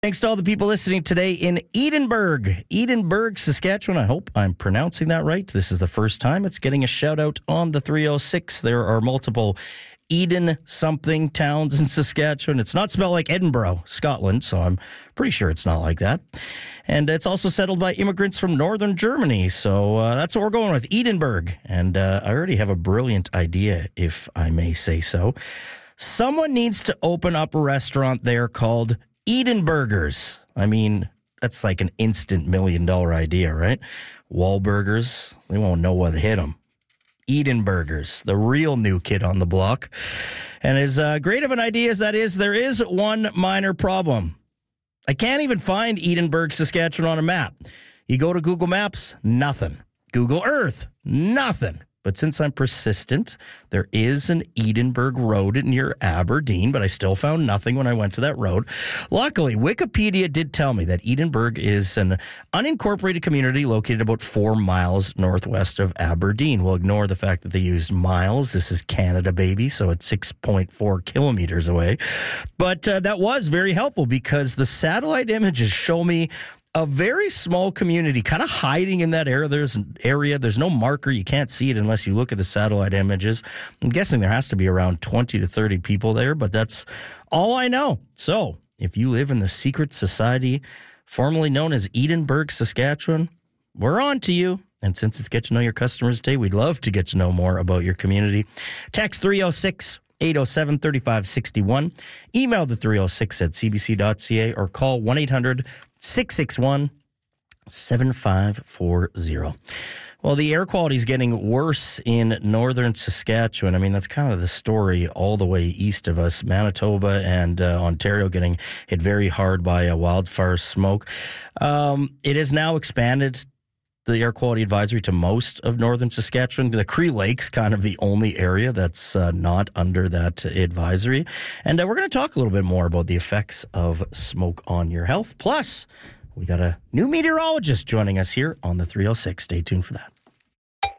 Thanks to all the people listening today in Edinburgh, Saskatchewan. I hope I'm pronouncing that right. This is the first time it's getting a shout out on the 306. There are multiple Eden something towns in Saskatchewan. It's not spelled like Edinburgh, Scotland, so I'm pretty sure it's not like that. And it's also settled by immigrants from northern Germany. So that's what we're going with, Edinburgh. And I already have a brilliant idea, if I may say so. Someone needs to open up a restaurant there called Eden Burgers. I mean, that's like an instant $1 million idea, right? Wahlburgers, they won't know what hit them. Eden Burgers, the real new kid on the block. And as great of an idea as that is, there is one minor problem. I can't even find Edinburgh, Saskatchewan on a map. You go to Google Maps, nothing. Google Earth, nothing. But since I'm persistent, there is an Edinburgh Road near Aberdeen, but I still found nothing when I went to that road. Luckily, Wikipedia did tell me that Edinburgh is an unincorporated community located about 4 miles northwest of Aberdeen. We'll ignore the fact that they used miles. This is Canada, baby, so it's 6.4 kilometers away. But that was very helpful because the satellite images show me a very small community kind of hiding in that area. There's no marker. You can't see it unless you look at the satellite images. I'm guessing there has to be around 20 to 30 people there, but that's all I know. So if you live in the secret society formerly known as Edinburgh, Saskatchewan, we're on to you. And since it's Get to Know Your Customers Day, we'd love to get to know more about your community. Text 306-807-3561. Email the 306 at cbc.ca or call 1-800-661-7540. Well, the air quality is getting worse in northern Saskatchewan. I mean, that's kind of the story all the way east of us. Manitoba and Ontario getting hit very hard by wildfire smoke. It has now expanded the air quality advisory to most of northern Saskatchewan. The Cree Lake's kind of the only area that's not under that advisory. And we're going to talk a little bit more about the effects of smoke on your health. Plus, we got a new meteorologist joining us here on the 306. Stay tuned for that.